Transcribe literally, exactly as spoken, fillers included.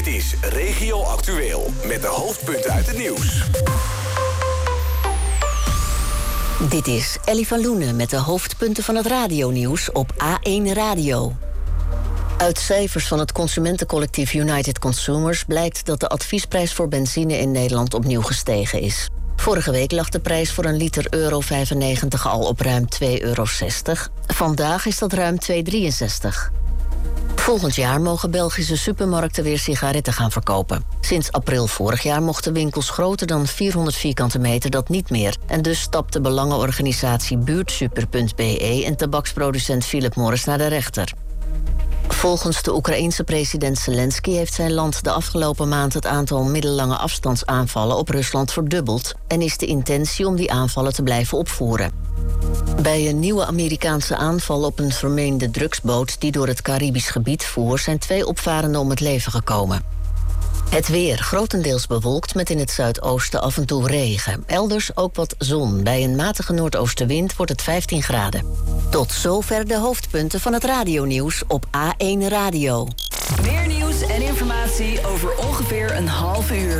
Dit is Regio Actueel met de hoofdpunten uit het nieuws. Dit is Ellie van Loenen met de hoofdpunten van het radionieuws op A één Radio. Uit cijfers van het consumentencollectief United Consumers blijkt dat de adviesprijs voor benzine in Nederland opnieuw gestegen is. Vorige week lag de prijs voor een liter euro vijfennegentig al op ruim twee euro zestig. Vandaag is dat ruim twee euro drieënzestig. Volgend jaar mogen Belgische supermarkten weer sigaretten gaan verkopen. Sinds april vorig jaar mochten winkels groter dan vierhonderd vierkante meter dat niet meer. En dus stapte belangenorganisatie buurtsuper punt b e en tabaksproducent Philip Morris naar de rechter. Volgens de Oekraïense president Zelensky heeft zijn land de afgelopen maand het aantal middellange afstandsaanvallen op Rusland verdubbeld en is de intentie om die aanvallen te blijven opvoeren. Bij een nieuwe Amerikaanse aanval op een vermeende drugsboot die door het Caribisch gebied voer zijn twee opvarenden om het leven gekomen. Het weer grotendeels bewolkt met in het zuidoosten af en toe regen. Elders ook wat zon. Bij een matige noordoostenwind wordt het vijftien graden. Tot zover de hoofdpunten van het radionieuws op A één Radio. Meer nieuws en informatie over ongeveer een half uur.